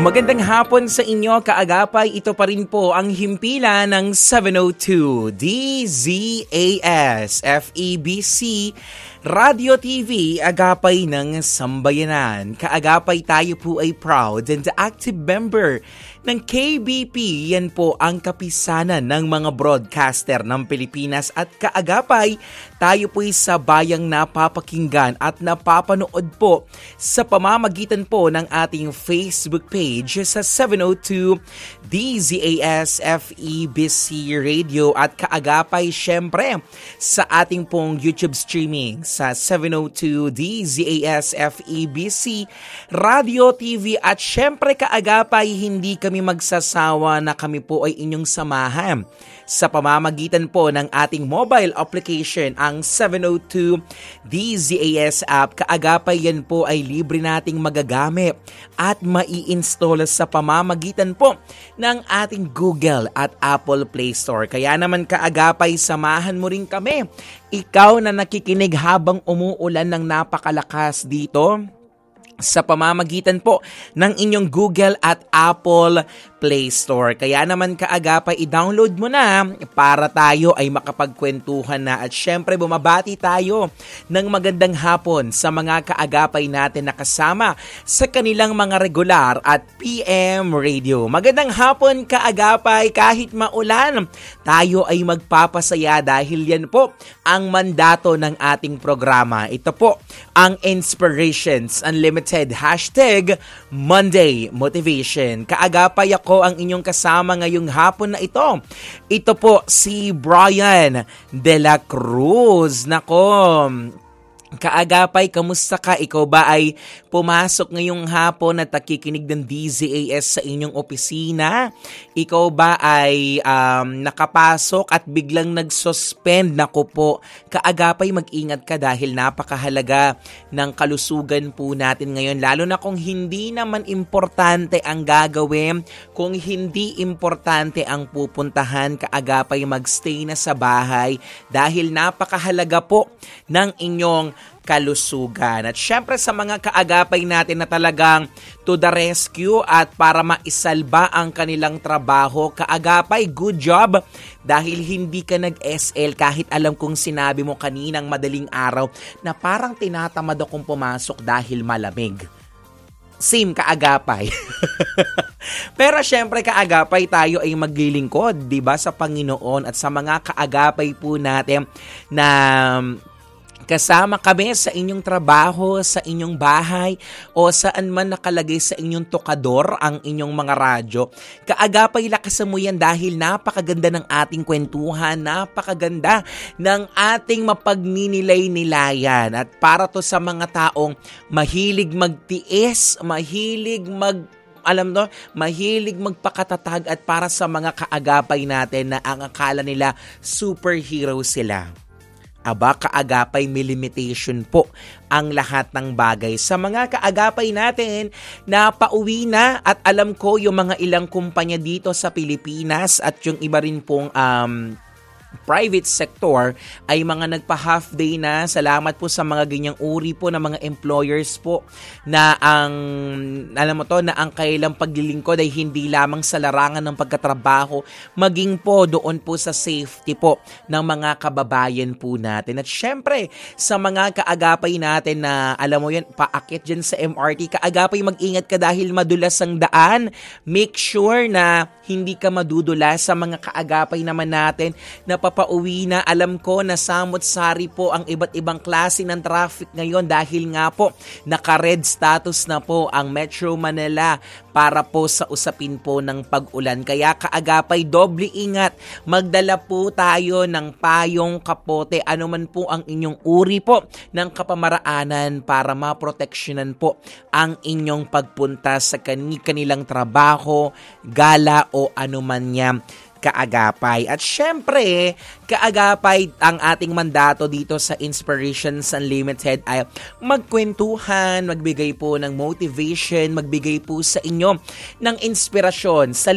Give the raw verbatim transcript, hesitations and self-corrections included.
Magandang hapon sa inyo, kaagapay. Ito pa rin po ang himpilan ng seven oh two D Z A S F E B C Radio T V, agapay ng sambayanan. Kaagapay, tayo po ay proud and active member ng K B P. Yan po ang kapisanan ng mga broadcaster ng Pilipinas. At kaagapay, tayo po ay sabayang napapakinggan at napapanood po sa pamamagitan po ng ating Facebook page sa seven oh two D Z A S F E B C Radio. At kaagapay, syempre, sa ating pong YouTube streaming sa seven oh two D Z A S F E B C Radio T V. At syempre, kaagapay, hindi kami magsasawa na kami po ay inyong samahan sa pamamagitan po ng ating mobile application, ang seven oh two D Z A S app. Kaagapay, yan po ay libre nating magagamit at mai-install sa pamamagitan po ng ating Google at Apple Play Store. Kaya naman, kaagapay, samahan mo rin kami. Ikaw na nakikinig habang umuulan ng napakalakas dito sa pamamagitan po ng inyong Google at Apple Play Store. Kaya naman, kaagapay, i-download mo na para tayo ay makapagkwentuhan na. At syempre, bumabati tayo ng magandang hapon sa mga kaagapay natin na kasama sa kanilang mga regular at P M radio. Magandang hapon, kaagapay. Kahit maulan, tayo ay magpapasaya dahil yan po ang mandato ng ating programa. Ito po ang Inspirations Unlimited hashtag Monday Motivation. Kaagapay, ako ang inyong kasama ngayong hapon na ito. Ito po si Brian De La Cruz. Nako, kaagapay, kamusta ka? Ikaw ba ay pumasok ngayong hapon at nakikinig ng D Z A S sa inyong opisina? Ikaw ba ay um, nakapasok at biglang nag-suspend? Naku po, kaagapay, mag-ingat ka dahil napakahalaga ng kalusugan po natin ngayon. Lalo na kung hindi naman importante ang gagawin, kung hindi importante ang pupuntahan, kaagapay, magstay na sa bahay dahil napakahalaga po ng inyong kalusugan. At syempre, sa mga kaagapay natin na talagang to the rescue at para maisalba ang kanilang trabaho, kaagapay, good job dahil hindi ka nag-S L kahit alam kong sinabi mo kaninang madaling araw na parang tinatamad akong pumasok dahil malamig. Same, kaagapay. Pero syempre, kaagapay, tayo ay maglilingkod, 'di ba, sa Panginoon at sa mga kaagapay po natin na kasama kami sa inyong trabaho, sa inyong bahay, o saan man nakalagay sa inyong tokador ang inyong mga radyo. Kaagapay, lakasan mo yan dahil napakaganda ng ating kwentuhan, napakaganda ng ating mapagninilay-nilayan. At para to sa mga taong mahilig magtiis, mahilig mag alam no, mahilig magpakatatag, at para sa mga kaagapay natin na ang akala nila superhero sila. Aba, kaagapay, may limitation po ang lahat ng bagay. Sa mga kaagapay natin na pauwi na, at alam ko yung mga ilang kumpanya dito sa Pilipinas at yung iba rin pong um, private sector ay mga nagpa-half day na. Salamat po sa mga ganyang uri po ng mga employers po na ang, alam mo to, na ang kailang paglilingkod ay hindi lamang sa larangan ng pagkatrabaho, maging po doon po sa safety po ng mga kababayan po natin. At syempre, sa mga kaagapay natin na, alam mo yan, paakit dyan sa M R T, kaagapay, mag-ingat ka dahil madulas ang daan. Make sure na hindi ka madudulas. Sa mga kaagapay naman natin na papauwi na, alam ko na samot-sari po ang iba't ibang klase ng traffic ngayon dahil nga po naka-red status na po ang Metro Manila para po sa usapin po ng pag-ulan. Kaya kaagapay, doble ingat. Magdala po tayo ng payong, kapote, anuman po ang inyong uri po ng kapamaraanan para maproteksyonan po ang inyong pagpunta sa kanilang trabaho, gala o anuman niya, kaagapay. At syempre, kaagapay, ang ating mandato dito sa Inspirations Unlimited ay magkwentuhan, magbigay po ng motivation, magbigay po sa inyo ng inspirasyon sa